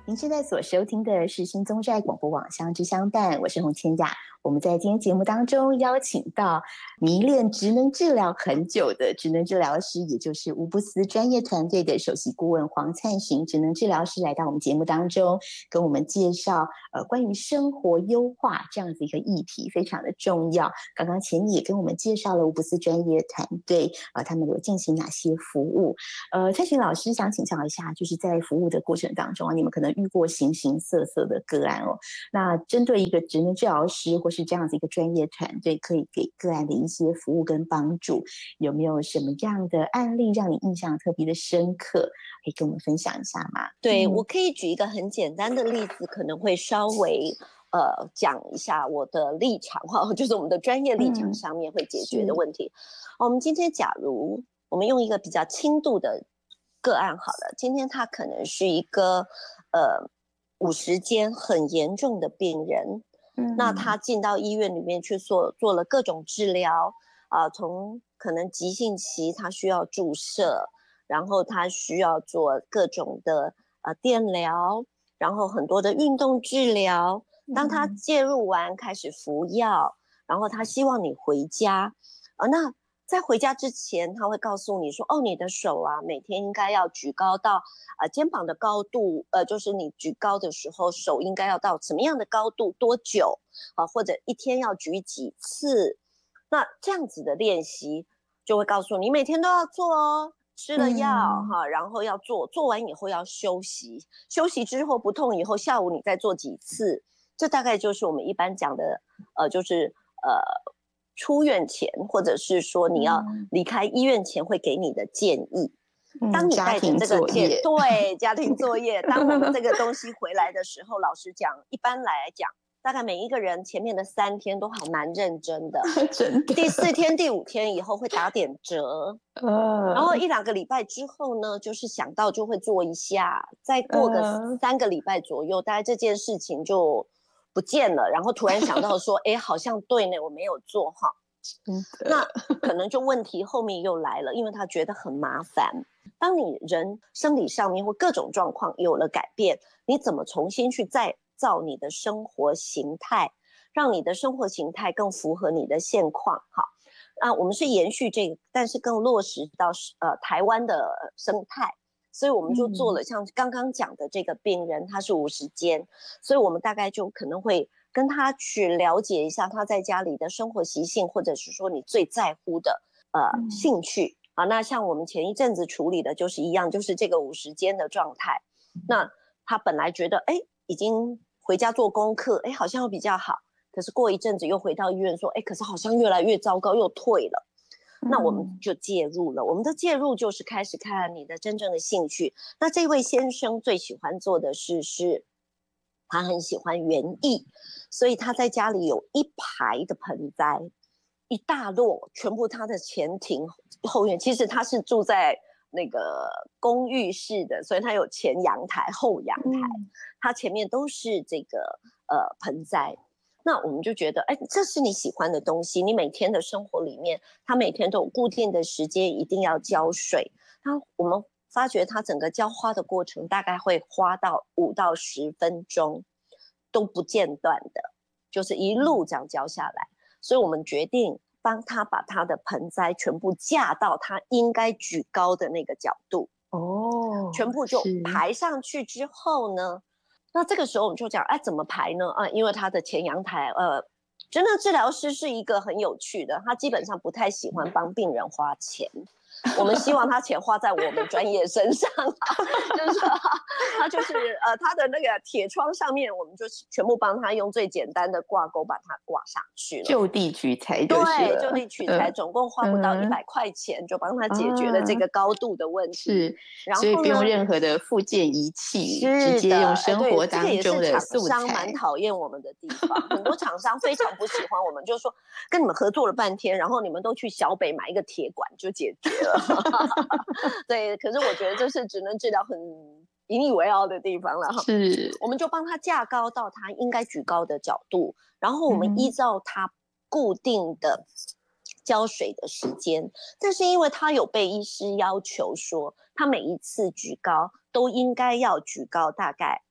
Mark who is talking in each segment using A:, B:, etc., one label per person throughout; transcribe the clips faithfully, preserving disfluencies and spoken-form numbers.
A: 您现在所收听的是新宗寨广播网相知相伴，我是洪千雅。我们在今天节目当中邀请到迷恋职能治疗很久的职能治疗师，也就是乌布斯专业团队的首席顾问黄灿寻职能治疗师来到我们节目当中，跟我们介绍呃关于生活优化这样子一个议题，非常的重要。刚刚前也跟我们介绍了乌布斯专业团队呃他们有进行哪些服务。呃，灿寻老师想请教一下，就是在服务的过程当中啊，你们可能遇过形形色色的个案哦。那针对一个职能治疗师或是这样子一个专业团队，可以给个案的一些服务跟帮助，有没有什么样的案例让你印象特别的深刻？可以跟我们分享一下吗？
B: 对，
A: 嗯、
B: 我可以举一个很简单的例子，可能会稍微呃讲一下我的立场哈，就是我们的专业立场上面会解决的问题。嗯、我们今天假如我们用一个比较轻度的个案好了，今天他可能是一个呃五十肩很严重的病人，嗯、那他进到医院里面去做做了各种治疗啊、呃，从可能急性期他需要注射。然后他需要做各种的呃电疗，然后很多的运动治疗。当他介入完开始服药，然后他希望你回家，呃，那在回家之前，他会告诉你说，哦，你的手啊，每天应该要举高到呃肩膀的高度，呃，就是你举高的时候，手应该要到什么样的高度，多久啊、呃，或者一天要举几次。那这样子的练习就会告诉你，每天都要做哦。吃了药、嗯、哈，然后要做，做完以后要休息，休息之后不痛以后，下午你再做几次，这大概就是我们一般讲的，呃，就是呃出院前或者是说你要离开医院前会给你的建议。嗯、当你带着这个建，对家庭作业，当我们这个东西回来的时候，老实讲，一般来讲。大概每一个人前面的三天都还蛮认真的，
A: 真的。
B: 第四天、第五天以后会打点折，呃、然后一两个礼拜之后呢，就是想到就会做一下，再过个三个礼拜左右，大概这件事情就不见了，然后突然想到说，哎，好像对呢，我没有做哈，那可能就问题后面又来了，因为他觉得很麻烦。当你人生理上面或各种状况有了改变，你怎么重新去再造你的生活形态，让你的生活形态更符合你的现况。好，那我们是延续这个，但是更落实到呃台湾的生态，所以我们就做了像刚刚讲的这个病人，他是五十肩，所以我们大概就可能会跟他去了解一下他在家里的生活习性，或者是说你最在乎的呃兴趣。啊，那像我们前一阵子处理的就是一样，就是这个五十肩的状态。那他本来觉得哎已经回家做功课，哎好像又比较好，可是过一阵子又回到医院说，哎可是好像越来越糟糕，又退了。那我们就介入了，我们的介入就是开始看你的真正的兴趣。那这位先生最喜欢做的事是他很喜欢园艺，所以他在家里有一排的盆栽，一大摞，全部他的前庭后院，其实他是住在那个公寓式的，所以他有前阳台后阳台，他前面都是这个呃盆栽。那我们就觉得哎，这是你喜欢的东西，你每天的生活里面他每天都有固定的时间一定要浇水，他我们发觉他整个浇花的过程大概会花到五到十分钟都不间断的，就是一路这样浇下来。所以我们决定帮他把他的盆栽全部架到他应该举高的那个角度哦，全部就排上去之后呢，那这个时候我们就讲哎怎么排呢啊，因为他的前阳台呃职能治疗师是一个很有趣的，他基本上不太喜欢帮病人花钱，我们希望他钱花在我们专业身上，就是说他就是呃他的那个铁窗上面，我们就全部帮他用最简单的挂钩把它挂上去了，
A: 就地取材就是了。
B: 对，就地取材，总共花不到一百块钱，嗯、就帮他解决了这个高度的问题。
A: 是，然后所以不用任何的复健仪器，直接用生活当中的素材。
B: 这个也是厂商蛮讨厌我们的地方，很多厂商非常不喜欢我们，就是说跟你们合作了半天，然后你们都去小北买一个铁管就解决了。对，可是我觉得这是职能治疗很引以为傲的地方了。
A: 是，
B: 我们就帮他架高到他应该举高的角度，然后我们依照他固定的浇水的时间，嗯、但是因为他有被医师要求说，他每一次举高都应该要举高大概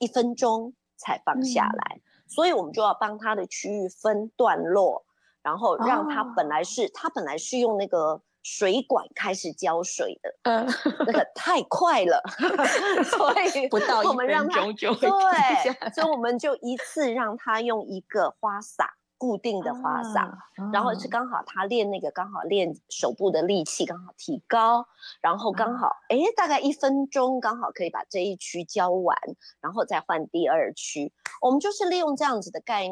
B: 一分钟才放下来，嗯、所以我们就要帮他的区域分段落，然后让他本来是、哦、他本来是用那个水管开始浇水的，嗯，那个太快了，所以
A: 不到一分钟就会停下来，
B: 对，所以我们就一次让他用一个花洒。固定的花洒、啊啊、然后是刚好他练那个刚好练手部的力气刚好提高，然后刚好哎、啊，大概一分钟刚好可以把这一区教完，然后再换第二区。我们就是利用这样子的概念